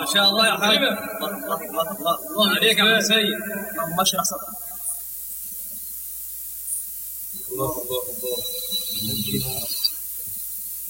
ما شاء الله يا حبيبي. الله عليك يا عم سيد. اللهم اشرح صدرك. الله